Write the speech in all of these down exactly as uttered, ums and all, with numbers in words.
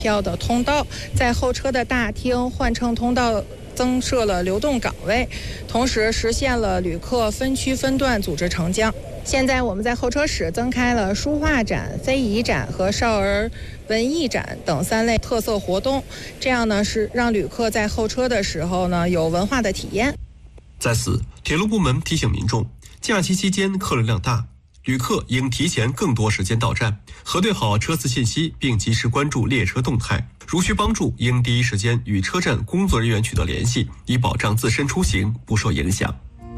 票的通道，在候车的大厅换乘通道增设了流动岗位，同时实现了旅客分区分段组织乘降。现在我们在候车室增开了书画展、非遗展和少儿文艺展等三类特色活动，这样呢是让旅客在候车的时候呢有文化的体验。 在此，铁路部门提醒民众，假期期间客流量大，旅客应提前更多时间到站，核对好车次信息，并及时关注列车动态。如需帮助，应第一时间与车站工作人员取得联系，以保障自身出行不受影响。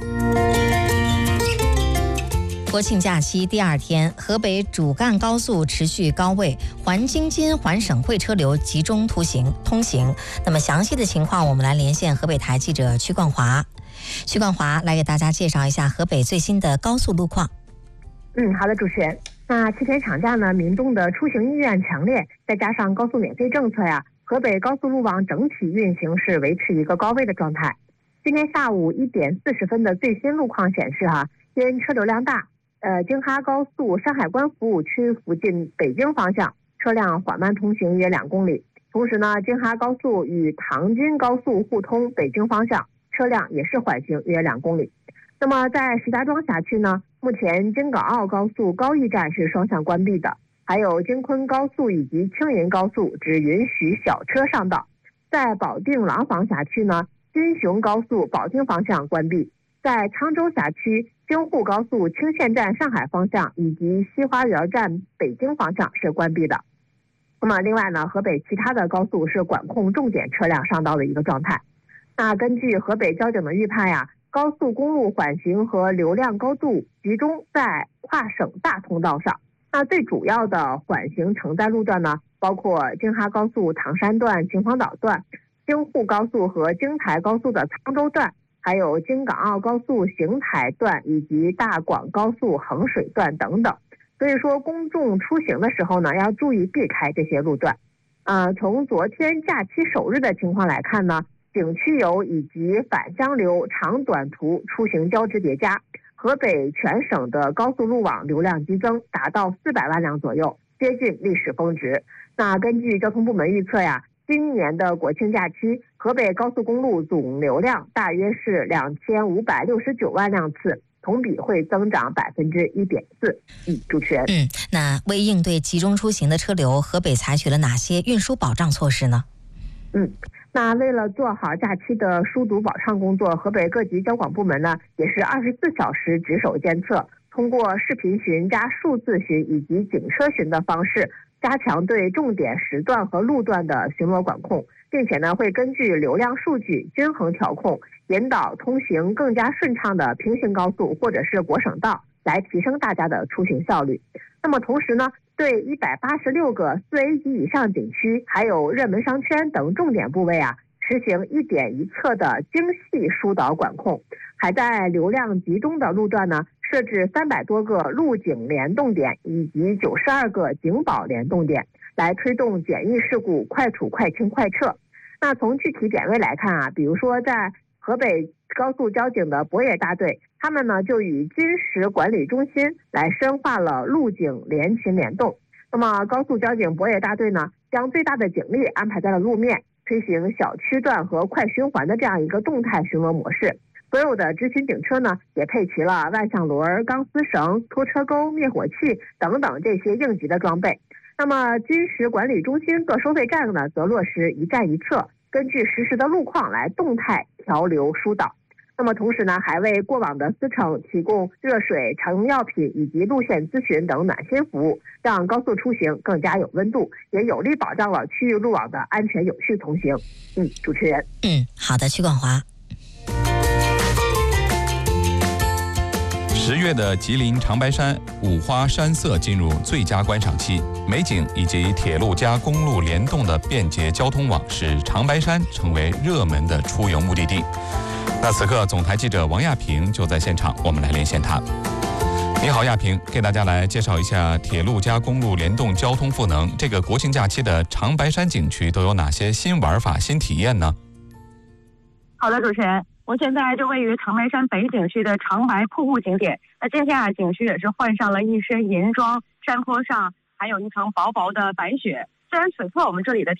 国庆假期第二天，河北主干高速持续高位，环京津环省会车流集中通行通行。那么详细的情况，我们来连线河北台记者曲冠华。曲冠华来给大家介绍一下河北最新的高速路况。 嗯，好的，主持人。那七天长假呢，民众的出行意愿强烈，再加上高速免费政策呀，河北高速路网整体运行是维持一个高位的状态。今天下午一点四十分的最新路况显示哈，因车流量大，呃，京哈高速山海关服务区附近北京方向车辆缓慢通行约两公里。同时呢，京哈高速与唐津高速互通北京方向车辆也是缓行约两公里。那么在石家庄辖区呢，目前京港澳高速高义站是双向关闭的，还有京昆高速以及青银高速只允许小车上道。在保定廊坊辖区呢，金雄高速保定方向关闭。在沧州辖区，京沪高速清县站上海方向以及西花园站北京方向是关闭的。那么另外呢，河北其他的高速是管控重点车辆上道的一个状态。那根据河北交警的预判呀，高速公路缓行和流量高度集中在跨省大通道上。那最主要的缓行承载路段呢，包括京哈高速唐山段、秦皇岛段，京沪高速和京台高速的沧州段，还有京港澳高速邢台段以及大广高速衡水段等等。所以说公众出行的时候呢，要注意避开这些路段。呃，从昨天假期首日的情况来看呢，景区游以及返乡流长短途出行交织叠加，河北全省的高速路网流量激增，达到四百万辆左右，接近历史峰值。那根据交通部门预测呀，今年的国庆假期，河北高速公路总流量大约是两千五百六十九万辆次，同比会增长百分之一点四。嗯，主持人。 嗯，那为应对集中出行的车流，河北采取了哪些运输保障措施呢？ 嗯。那为了做好假期的疏堵保畅工作，河北各级交管部门呢也是二十四小时值守监测，通过视频巡加数字巡以及警车巡的方式，加强对重点时段和路段的巡逻管控，并且呢会根据流量数据均衡调控，引导通行更加顺畅的平行高速或者是国省道，来提升大家的出行效率。那么同时呢，对一百八十六个四 A 级以上景区，还有热门商圈等重点部位啊，实行一点一侧的精细疏导管控，还在流量集中的路段呢，设置三百多个路警联动点以及九十二个警保联动点，来推动简易事故快处快清快撤。那从具体点位来看啊，比如说在河北高速交警的博野大队，他们呢就与金石管理中心来深化了路警联勤联动。那么高速交警博野大队呢，将最大的警力安排在了路面，推行小区段和快循环的这样一个动态巡逻模式。所有的执勤警车呢，也配齐了万向轮、钢丝绳、拖车钩、灭火器等等这些应急的装备。那么金石管理中心各收费站呢，则落实一站一侧，根据实时的路况来动态调流疏导。那么同时呢，还为过往的司乘提供热水、常用药品以及路线咨询等暖心服务，让高速出行更加有温度，也有力保障了区域路网的安全有序通行。嗯，主持人。 嗯，好的，曲冠华。 十月的吉林长白山五花山色进入最佳观赏期，美景以及铁路加公路联动的便捷交通网，使长白山成为热门的出游目的地。那此刻，总台记者王亚平就在现场，我们来连线他。你好，亚平，给大家来介绍一下铁路加公路联动交通赋能。这个国庆假期的长白山景区都有哪些新玩法、新体验呢？ 好的，主持人。我现在就位于长白山北景区的长白瀑布景点。那今天啊，景区也是换上了一身银装，山坡上还有一层薄薄的白雪。虽然此刻我们这里的